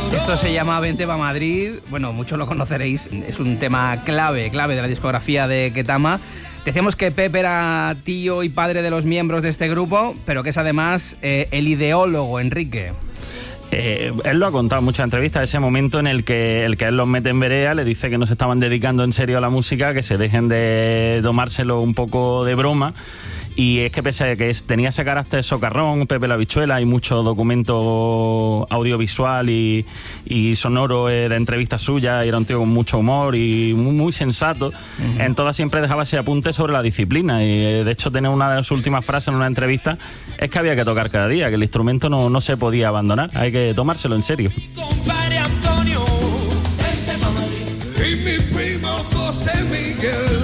Esto se llama Vente va Madrid. Bueno, muchos lo conoceréis. Es un tema clave de la discografía de Ketama. Decíamos que Pepe era tío y padre de los miembros de este grupo, pero que es además el ideólogo, Enrique. Él lo ha contado en muchas entrevistas, ese momento en el que él los mete en vereda, le dice que no se estaban dedicando en serio a la música, que se dejen de tomárselo un poco de broma. Y es que pese a que tenía ese carácter socarrón, Pepe la Habichuela, hay mucho documento audiovisual y sonoro de entrevistas suyas, y era un tío con mucho humor y muy sensato. Uh-huh. En todas siempre dejaba ese apunte sobre la disciplina, y de hecho tenía una de sus últimas frases en una entrevista, es que había que tocar cada día, que el instrumento no se podía abandonar, hay que tomárselo en serio. Compadre Antonio, y mi primo José Miguel.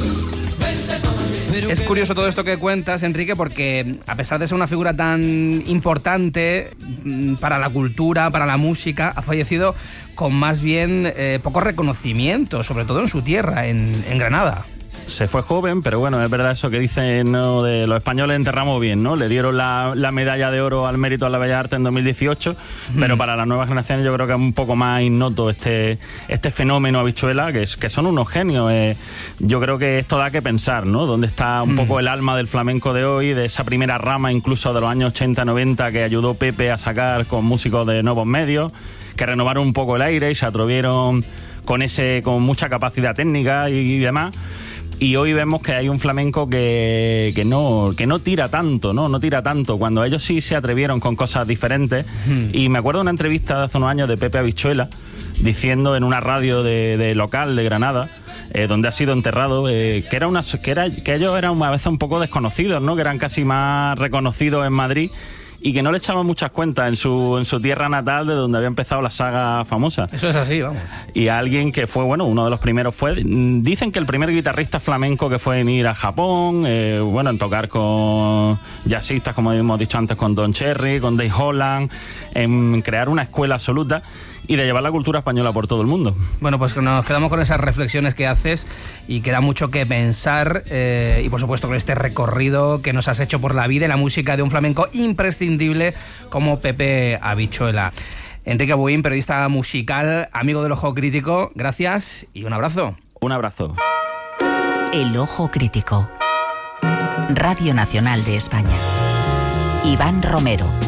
Es curioso todo esto que cuentas, Enrique, porque a pesar de ser una figura tan importante para la cultura, para la música, ha fallecido con más bien poco reconocimiento, sobre todo en su tierra, en Granada. Se fue joven, pero bueno, es verdad eso que dicen, ¿no?, de los españoles enterramos bien, ¿no? Le dieron la medalla de oro al mérito a la Bellas Artes en 2018, pero para las nuevas generaciones yo creo que es un poco más innoto este fenómeno Habichuela, que son unos genios. Yo creo que esto da que pensar, ¿no? Dónde está un poco el alma del flamenco de hoy, de esa primera rama incluso de los años 80-90 que ayudó Pepe a sacar con músicos de nuevos medios, que renovaron un poco el aire y se atrevieron con mucha capacidad técnica y demás. Y hoy vemos que hay un flamenco que no tira tanto, ¿no? No tira tanto, cuando ellos sí se atrevieron con cosas diferentes. Y me acuerdo de una entrevista de hace unos años de Pepe Habichuela, diciendo en una radio de local de Granada, donde ha sido enterrado, que ellos eran a veces un poco desconocidos, ¿no? Que eran casi más reconocidos en Madrid, y que no le echaban muchas cuentas en su tierra natal, de donde había empezado la saga famosa. Eso es así, vamos. Y alguien que fue, uno de los primeros dicen que el primer guitarrista flamenco que fue en ir a Japón, en tocar con jazzistas, como hemos dicho antes, con Don Cherry, con Dave Holland, en crear una escuela absoluta y de llevar la cultura española por todo el mundo. Bueno, pues nos quedamos con esas reflexiones que haces, y queda mucho que pensar, y por supuesto con este recorrido que nos has hecho por la vida y la música de un flamenco imprescindible como Pepe Habichuela. Enrique Buin, periodista musical, amigo del Ojo Crítico, gracias y un abrazo. Un abrazo. El Ojo Crítico. Radio Nacional de España. Iván Romero.